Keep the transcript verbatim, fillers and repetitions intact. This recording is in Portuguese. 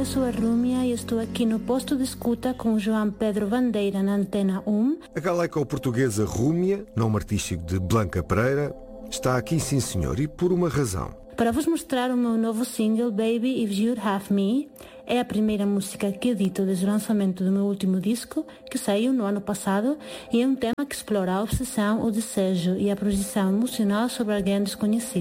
Eu sou a Rúmia e estou aqui no posto de escuta com o João Pedro Bandeira na Antena um. A galaico-portuguesa Rúmia, nome artístico de Blanca Pereira, está aqui sim senhor, e por uma razão. Para vos mostrar o meu novo single Baby If You'd Have Me. É a primeira música que edito desde o lançamento do meu último disco, que saiu no ano passado, e é um tema que explora a obsessão, o desejo e a projeção emocional sobre alguém desconhecido.